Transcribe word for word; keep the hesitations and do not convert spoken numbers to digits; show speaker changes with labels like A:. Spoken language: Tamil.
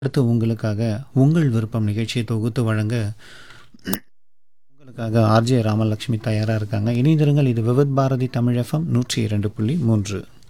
A: அடுத்து உங்களுக்காக உங்கள் விருப்பம் நிகழ்ச்சியை தொகுத்து வழங்க உங்களுக்காக ஆர்ஜே ராமலட்சுமி தயாராக இருக்காங்க. இணைந்திருங்கள். இது விவித் பாரதி தமிழ் எஃப்எம் நூற்றி இரண்டு புள்ளி மூன்று.